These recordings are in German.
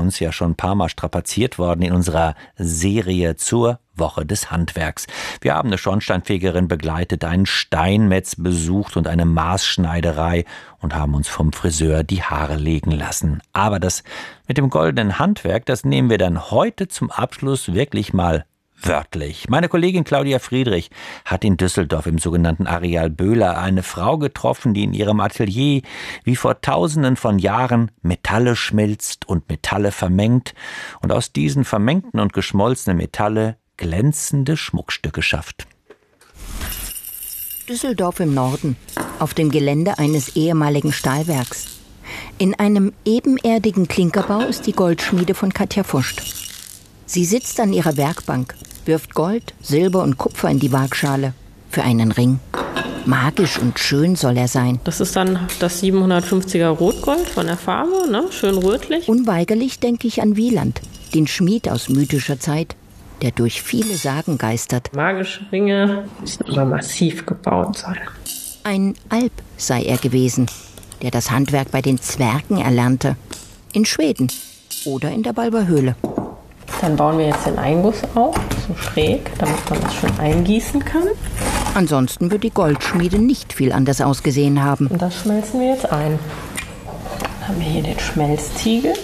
uns ja schon ein paar Mal strapaziert worden in unserer Serie zur Woche des Handwerks. Wir haben eine Schornsteinfegerin begleitet, einen Steinmetz besucht und eine Maßschneiderei und haben uns vom Friseur die Haare legen lassen. Aber das mit dem goldenen Handwerk, das nehmen wir dann heute zum Abschluss wirklich mal wörtlich. Meine Kollegin Claudia Friedrich hat in Düsseldorf im sogenannten Areal Böhler eine Frau getroffen, die in ihrem Atelier wie vor Tausenden von Jahren Metalle schmilzt und Metalle vermengt und aus diesen vermengten und geschmolzenen Metalle glänzende Schmuckstücke schafft. Düsseldorf im Norden, auf dem Gelände eines ehemaligen Stahlwerks. In einem ebenerdigen Klinkerbau ist die Goldschmiede von Katja Fuscht. Sie sitzt an ihrer Werkbank, wirft Gold, Silber und Kupfer in die Waagschale für einen Ring. Magisch und schön soll er sein. Das ist dann das 750er Rotgold von der Farbe, ne? Schön rötlich. Unweigerlich denke ich an Wieland, den Schmied aus mythischer Zeit, der durch viele Sagen geistert. Magische Ringe müssen aber massiv gebaut sein. Ein Alp sei er gewesen, der das Handwerk bei den Zwergen erlernte. In Schweden oder in der Balver-Höhle. Dann bauen wir jetzt den Einguss auf, so schräg, damit man das schön eingießen kann. Ansonsten wird die Goldschmiede nicht viel anders ausgesehen haben. Und das schmelzen wir jetzt ein. Dann haben wir hier den Schmelztiegel.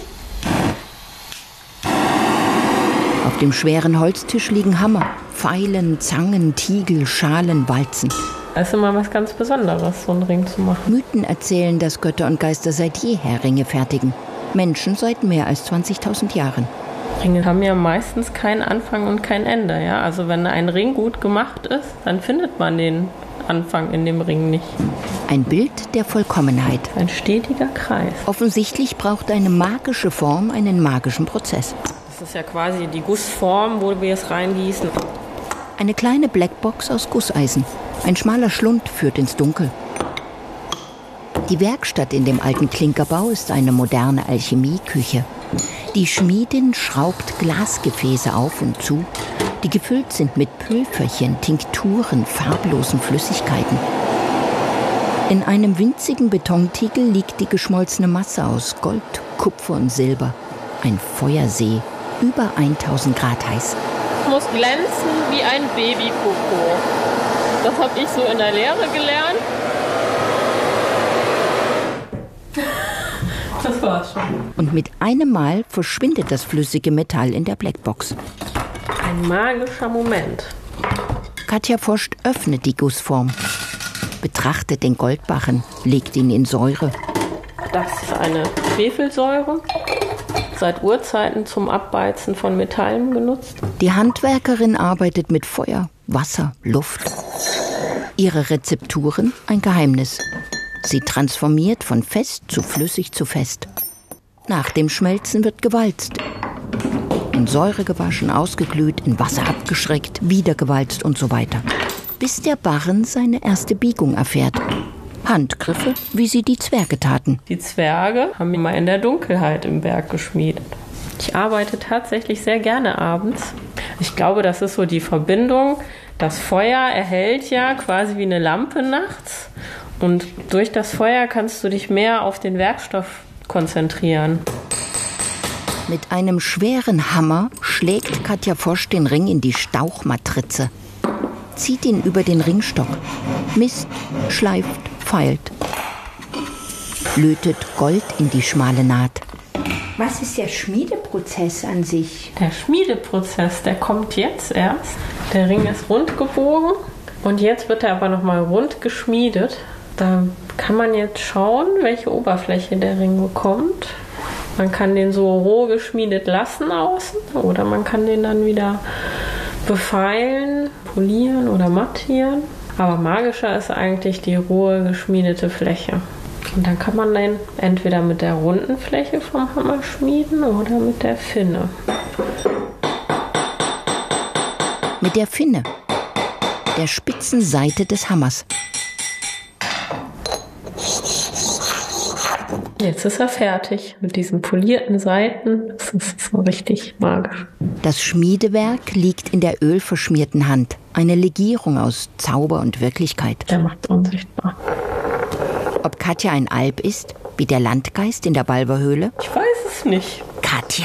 Auf dem schweren Holztisch liegen Hammer, Pfeilen, Zangen, Tiegel, Schalen, Walzen. Das ist immer was ganz Besonderes, so einen Ring zu machen. Mythen erzählen, dass Götter und Geister seit jeher Ringe fertigen. Menschen seit mehr als 20.000 Jahren. Ringe haben ja meistens keinen Anfang und kein Ende. Ja? Also wenn ein Ring gut gemacht ist, dann findet man den Anfang in dem Ring nicht. Ein Bild der Vollkommenheit. Ein stetiger Kreis. Offensichtlich braucht eine magische Form einen magischen Prozess. Das ist ja quasi die Gussform, wo wir es reingießen. Eine kleine Blackbox aus Gusseisen. Ein schmaler Schlund führt ins Dunkel. Die Werkstatt in dem alten Klinkerbau ist eine moderne Alchemieküche. Die Schmiedin schraubt Glasgefäße auf und zu, die gefüllt sind mit Pülferchen, Tinkturen, farblosen Flüssigkeiten. In einem winzigen Betontiegel liegt die geschmolzene Masse aus Gold, Kupfer und Silber. Ein Feuersee, über 1000 Grad heiß. Muss glänzen wie ein Babykoko. Das habe ich so in der Lehre gelernt. Das war's schon. Und mit einem Mal verschwindet das flüssige Metall in der Blackbox. Ein magischer Moment. Katja Fuscht öffnet die Gussform, betrachtet den Goldbarren, legt ihn in Säure. Das ist eine Schwefelsäure, seit Urzeiten zum Abbeizen von Metallen genutzt. Die Handwerkerin arbeitet mit Feuer, Wasser, Luft. Ihre Rezepturen ein Geheimnis. Sie transformiert von fest zu flüssig zu fest. Nach dem Schmelzen wird gewalzt. In Säure gewaschen, ausgeglüht, in Wasser abgeschreckt, wieder gewalzt und so weiter. Bis der Barren seine erste Biegung erfährt. Handgriffe, wie sie die Zwerge taten. Die Zwerge haben immer in der Dunkelheit im Werk geschmiedet. Ich arbeite tatsächlich sehr gerne abends. Ich glaube, das ist so die Verbindung. Das Feuer erhellt ja quasi wie eine Lampe nachts. Und durch das Feuer kannst du dich mehr auf den Werkstoff konzentrieren. Mit einem schweren Hammer schlägt Katja Fuscht den Ring in die Stauchmatrize. Zieht ihn über den Ringstock, misst, schleift, feilt. Lötet Gold in die schmale Naht. Was ist der Schmiedeprozess an sich? Der Schmiedeprozess, der kommt jetzt erst. Der Ring ist rund gebogen und jetzt wird er aber nochmal rund geschmiedet. Da kann man jetzt schauen, welche Oberfläche der Ring bekommt. Man kann den so roh geschmiedet lassen außen oder man kann den dann wieder befeilen, polieren oder mattieren. Aber magischer ist eigentlich die rohe geschmiedete Fläche. Und dann kann man den entweder mit der runden Fläche vom Hammer schmieden oder mit der Finne. Mit der Finne, der spitzen Seite des Hammers. Jetzt ist er fertig mit diesen polierten Seiten. Das ist so richtig magisch. Das Schmiedewerk liegt in der ölverschmierten Hand. Eine Legierung aus Zauber und Wirklichkeit. Der macht es unsichtbar. Ob Katja ein Alp ist, wie der Landgeist in der Balver-Höhle? Ich weiß es nicht. Katja,